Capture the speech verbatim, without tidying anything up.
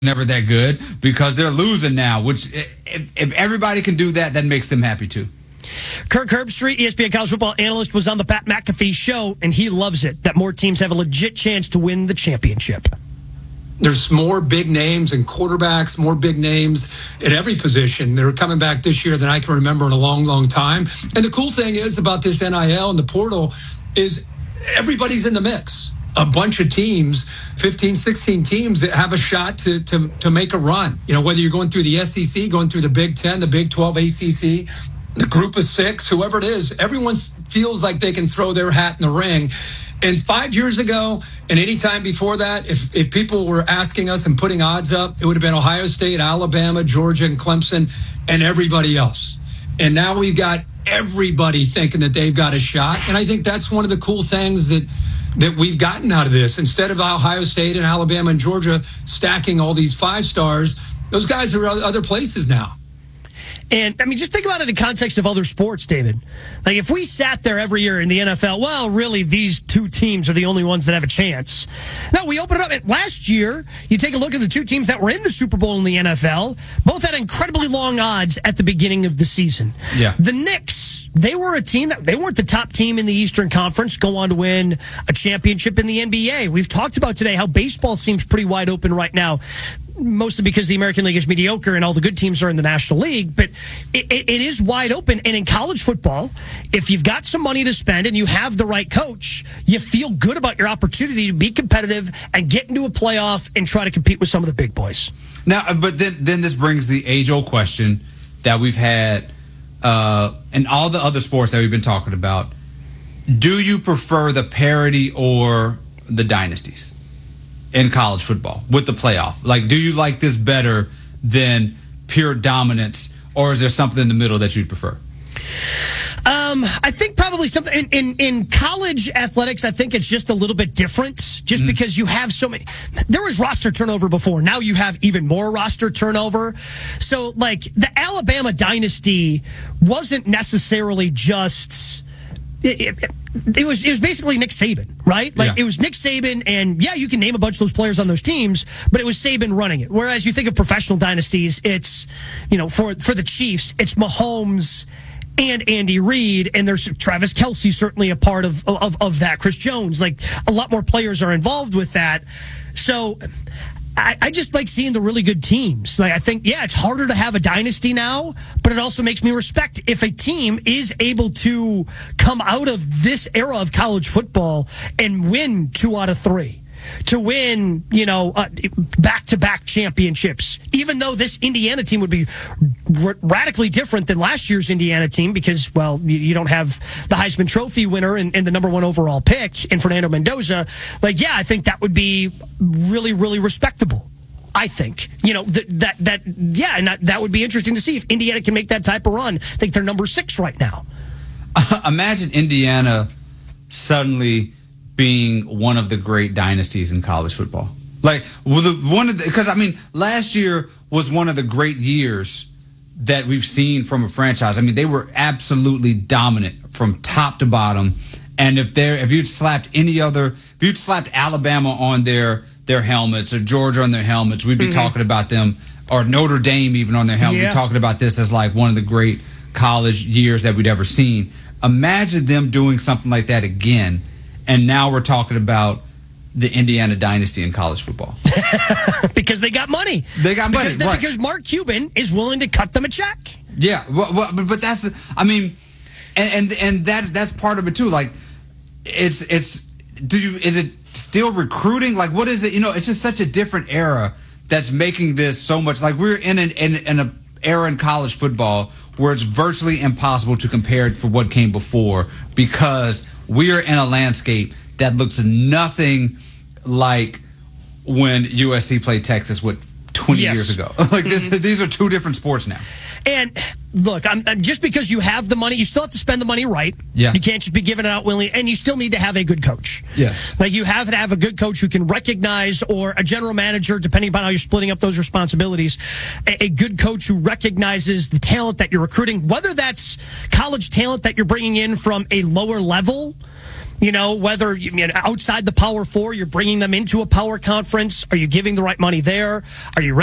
never that good because they're losing now, which if, if everybody can do that, that makes them happy too. Kirk Herbstreit, E S P N college football analyst, was on the Pat McAfee show, and he loves it that more teams have a legit chance to win the championship. There's more big names and quarterbacks, more big names at every position. They're coming back this year than I can remember in a long, long time. And the cool thing is about this N I L and the portal is everybody's in the mix. A bunch of teams, fifteen, sixteen teams that have a shot to, to, to make a run. You know, whether you're going through the S E C, going through the Big Ten, the Big twelve, A C C, the group of six, whoever it is, everyone feels like they can throw their hat in the ring. And five years ago and any time before that, if, if people were asking us and putting odds up, it would have been Ohio State, Alabama, Georgia, and Clemson, and everybody else. And now we've got everybody thinking that they've got a shot. And I think that's one of the cool things that that we've gotten out of this. Instead of Ohio State and Alabama and Georgia stacking all these five stars, those guys are other places now. And, I mean, just think about it in context of other sports, David. Like, if we sat there every year in the N F L, well, really, these two teams are the only ones that have a chance. No, we open it up. Last year, you take a look at the two teams that were in the Super Bowl in the N F L. Both had incredibly long odds at the beginning of the season. Yeah. The Knicks, they were a team that, they weren't the top team in the Eastern Conference, go on to win a championship in the N B A. We've talked about today how baseball seems pretty wide open right now, mostly because the American League is mediocre and all the good teams are in the National League, but it, it, it is wide open. And in college football, if you've got some money to spend and you have the right coach, you feel good about your opportunity to be competitive and get into a playoff and try to compete with some of the big boys. Now, but then, then this brings the age-old question that we've had uh, in all the other sports that we've been talking about. Do you prefer the parity or the dynasties in college football with the playoff? Like, do you like this better than pure dominance, or is there something in the middle that you'd prefer? Um, I think probably something in, in, in college athletics. I think it's just a little bit different, just mm-hmm. because you have so many. There was roster turnover before. Now you have even more roster turnover. So, like, the Alabama dynasty wasn't necessarily just. It, it, it was it was basically Nick Saban, right? Like, yeah. It was Nick Saban, and yeah, you can name a bunch of those players on those teams, but it was Saban running it. Whereas you think of professional dynasties, it's, you know, for for the Chiefs, it's Mahomes and Andy Reid, and there's Travis Kelce, certainly a part of of of that. Chris Jones, like, a lot more players are involved with that. So I, I just like seeing the really good teams. Like, I think, yeah, it's harder to have a dynasty now, but it also makes me respect if a team is able to come out of this era of college football and win two out of three. To win, you know, uh, back-to-back championships, even though this Indiana team would be r- radically different than last year's Indiana team because, well, you, you don't have the Heisman Trophy winner and, and the number one overall pick in Fernando Mendoza. Like, yeah, I think that would be really, really respectable. I think, you know, th- that, that, yeah, and that, that would be interesting to see if Indiana can make that type of run. I think they're number six right now. Uh, imagine Indiana suddenly being one of the great dynasties in college football. Like, well, the, one of the, because I mean, last year was one of the great years that we've seen from a franchise. I mean, they were absolutely dominant from top to bottom. And if there, if you'd slapped any other, if you'd slapped Alabama on their their helmets or Georgia on their helmets, we'd be mm-hmm. talking about them, or Notre Dame even on their helmet. Yeah. We'd be talking about this as like one of the great college years that we'd ever seen. Imagine them doing something like that again. And now we're talking about the Indiana dynasty in college football. Because they got money. They got money, because they, right. Because Mark Cuban is willing to cut them a check. Yeah, well, well, but, but that's, I mean, and, and and that that's part of it too. Like, it's, it's, do you, is it still recruiting? Like, what is it? You know, it's just such a different era that's making this so much, like, we're in an in, in an era in college football where it's virtually impossible to compare it for what came before, because we are in a landscape that looks nothing like when U S C played Texas with twenty yes. years ago. Like, this, these are two different sports now. And look, I'm, I'm, just because you have the money, you still have to spend the money right. Yeah. You can't just be giving it out willingly, and you still need to have a good coach. Yes. Like, you have to have a good coach who can recognize, or a general manager, depending upon how you're splitting up those responsibilities, a, a good coach who recognizes the talent that you're recruiting, whether that's college talent that you're bringing in from a lower level You know, whether you mean outside the Power Four, you're bringing them into a power conference. Are you giving the right money there? Are you